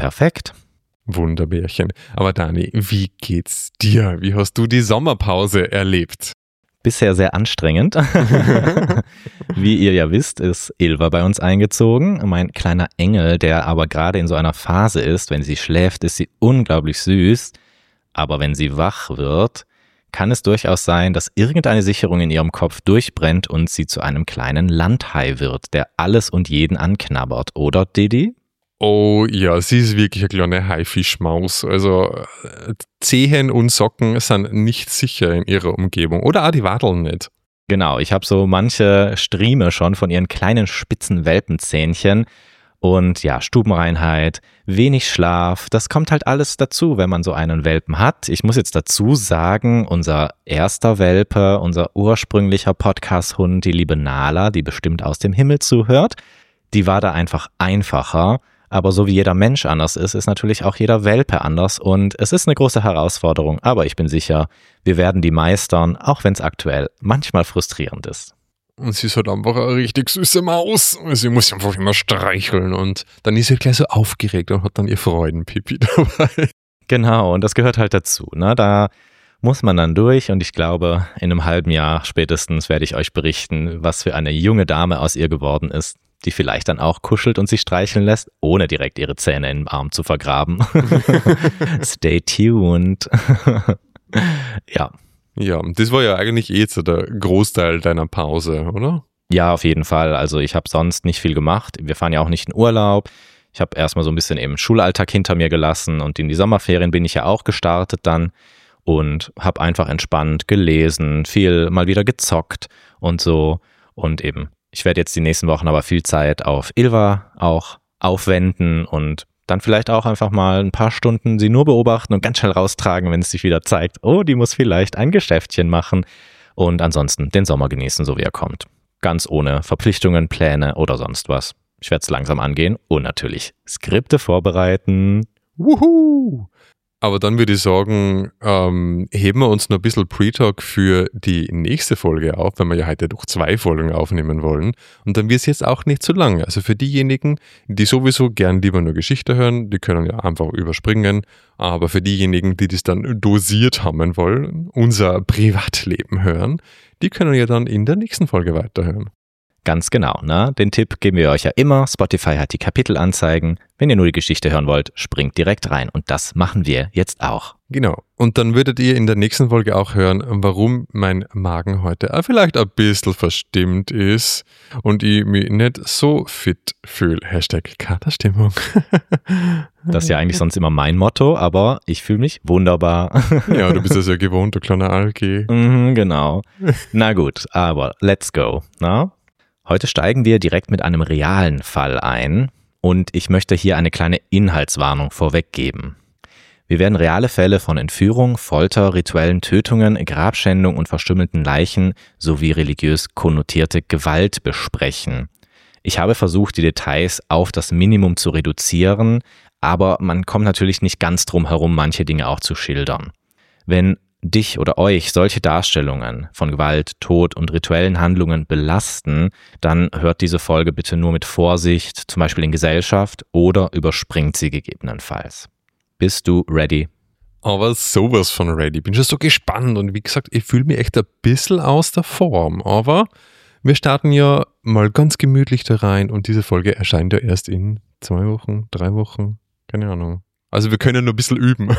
Perfekt. Wunderbärchen. Aber Dani, wie geht's dir? Wie hast du die Sommerpause erlebt? Bisher sehr anstrengend. Wie ihr ja wisst, ist Ilva bei uns eingezogen. Mein kleiner Engel, der aber gerade in so einer Phase ist, wenn sie schläft, ist sie unglaublich süß. Aber wenn sie wach wird, kann es durchaus sein, dass irgendeine Sicherung in ihrem Kopf durchbrennt und sie zu einem kleinen Landhai wird, der alles und jeden anknabbert. Oder, Didi? Oh ja, sie ist wirklich eine kleine Haifischmaus. Also Zehen und Socken sind nicht sicher in ihrer Umgebung. Oder auch die Wadeln nicht. Genau, ich habe so manche Strieme schon von ihren kleinen spitzen Welpenzähnchen. Und ja, Stubenreinheit, wenig Schlaf, das kommt halt alles dazu, wenn man so einen Welpen hat. Ich muss jetzt dazu sagen, unser erster Welpe, unser ursprünglicher Podcast-Hund, die liebe Nala, die bestimmt aus dem Himmel zuhört, die war da einfach einfacher. Aber so wie jeder Mensch anders ist, ist natürlich auch jeder Welpe anders und es ist eine große Herausforderung, aber ich bin sicher, wir werden die meistern, auch wenn es aktuell manchmal frustrierend ist. Und sie ist halt einfach eine richtig süße Maus. Sie muss einfach immer streicheln und dann ist sie gleich so aufgeregt und hat dann ihr Freudenpipi dabei. Genau, und das gehört halt dazu, ne? Da muss man dann durch und ich glaube, in einem halben Jahr spätestens werde ich euch berichten, was für eine junge Dame aus ihr geworden ist, die vielleicht dann auch kuschelt und sich streicheln lässt, ohne direkt ihre Zähne im Arm zu vergraben. Stay tuned. Ja. Ja, das war ja eigentlich so der Großteil deiner Pause, oder? Ja, auf jeden Fall. Also ich habe sonst nicht viel gemacht. Wir fahren ja auch nicht in Urlaub. Ich habe erstmal so ein bisschen eben Schulalltag hinter mir gelassen und in die Sommerferien bin ich ja auch gestartet dann und habe einfach entspannt gelesen, viel mal wieder gezockt und so und eben ich werde jetzt die nächsten Wochen aber viel Zeit auf Ilva auch aufwenden und dann vielleicht auch einfach mal ein paar Stunden sie nur beobachten und ganz schnell raustragen, wenn es sich wieder zeigt, oh, die muss vielleicht ein Geschäftchen machen und ansonsten den Sommer genießen, so wie er kommt. Ganz ohne Verpflichtungen, Pläne oder sonst was. Ich werde es langsam angehen und natürlich Skripte vorbereiten. Wuhu! Aber dann würde ich sagen, heben wir uns noch ein bisschen Pre-Talk für die nächste Folge auf, weil wir ja heute doch 2 Folgen aufnehmen wollen. Und dann wird es jetzt auch nicht zu lang. Also für diejenigen, die sowieso gern lieber nur Geschichte hören, die können ja einfach überspringen. Aber für diejenigen, die das dann dosiert haben wollen, unser Privatleben hören, die können ja dann in der nächsten Folge weiterhören. Ganz genau, ne? Den Tipp geben wir euch ja immer. Spotify hat die Kapitelanzeigen. Wenn ihr nur die Geschichte hören wollt, springt direkt rein. Und das machen wir jetzt auch. Genau. Und dann würdet ihr in der nächsten Folge auch hören, warum mein Magen heute vielleicht ein bisschen verstimmt ist und ich mich nicht so fit fühle. #Katerstimmung. Das ist ja eigentlich sonst immer mein Motto, aber ich fühle mich wunderbar. Ja, du bist das ja gewohnt, du kleiner Alki. Genau. Na gut, aber let's go, na? Heute steigen wir direkt mit einem realen Fall ein und ich möchte hier eine kleine Inhaltswarnung vorweggeben. Wir werden reale Fälle von Entführung, Folter, rituellen Tötungen, Grabschändung und verstümmelten Leichen sowie religiös konnotierte Gewalt besprechen. Ich habe versucht, die Details auf das Minimum zu reduzieren, aber man kommt natürlich nicht ganz drum herum, manche Dinge auch zu schildern. Wenn dich oder euch solche Darstellungen von Gewalt, Tod und rituellen Handlungen belasten, dann hört diese Folge bitte nur mit Vorsicht, zum Beispiel in Gesellschaft, oder überspringt sie gegebenenfalls. Bist du ready? Aber sowas von ready. Bin schon so gespannt und wie gesagt, ich fühle mich echt ein bisschen aus der Form, aber wir starten ja mal ganz gemütlich da rein und diese Folge erscheint ja erst in 2 Wochen, 3 Wochen, keine Ahnung. Also wir können nur ein bisschen üben.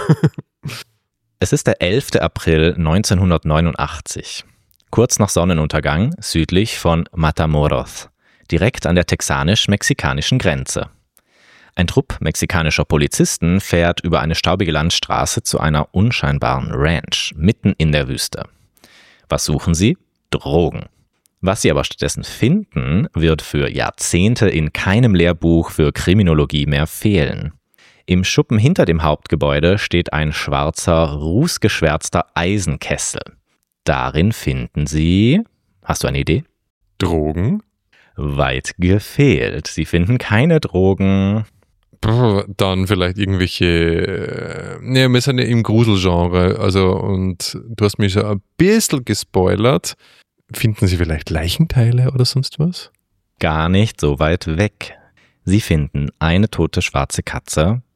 Es ist der 11. April 1989, kurz nach Sonnenuntergang südlich von Matamoros, direkt an der texanisch-mexikanischen Grenze. Ein Trupp mexikanischer Polizisten fährt über eine staubige Landstraße zu einer unscheinbaren Ranch mitten in der Wüste. Was suchen sie? Drogen. Was sie aber stattdessen finden, wird für Jahrzehnte in keinem Lehrbuch für Kriminologie mehr fehlen. Im Schuppen hinter dem Hauptgebäude steht ein schwarzer, rußgeschwärzter Eisenkessel. Darin finden sie... Hast du eine Idee? Drogen? Weit gefehlt. Sie finden keine Drogen. Dann vielleicht irgendwelche... wir sind ja im Gruselgenre, also und du hast mich schon ein bisschen gespoilert. Finden sie vielleicht Leichenteile oder sonst was? Gar nicht so weit weg. Sie finden eine tote schwarze Katze,